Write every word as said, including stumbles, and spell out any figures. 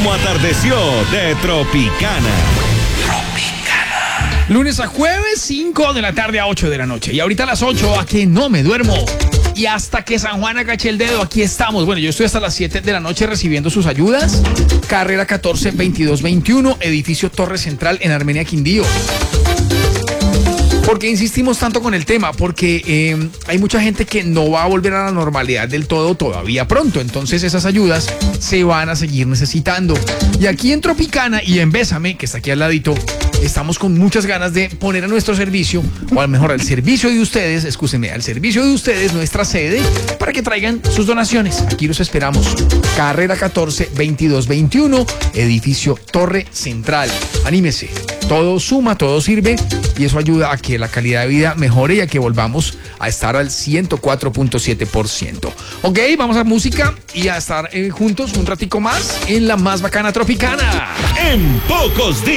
cómo atardeció de Tropicana. Tropicana. Lunes a jueves, cinco de la tarde a ocho de la noche. Y ahorita a las ocho, a que no me duermo. Y hasta que San Juan agache el dedo, aquí estamos. Bueno, yo estoy hasta las siete de la noche recibiendo sus ayudas. Carrera catorce veintidós veintiuno, edificio Torre Central en Armenia, Quindío. ¿Por qué insistimos tanto con el tema? Porque eh, hay mucha gente que no va a volver a la normalidad del todo todavía pronto. Entonces esas ayudas se van a seguir necesitando. Y aquí en Tropicana y en Bésame, que está aquí al ladito, estamos con muchas ganas de poner a nuestro servicio, o al mejor al servicio de ustedes, excúsenme, al servicio de ustedes nuestra sede para que traigan sus donaciones. Aquí los esperamos. Carrera catorce veintidós veintiuno, edificio Torre Central. Anímese. Todo suma, todo sirve y eso ayuda a que la calidad de vida mejore y a que volvamos a estar al ciento cuatro punto siete por ciento. Ok, vamos a música y a estar eh, juntos un ratico más en la más bacana Tropicana. En pocos días.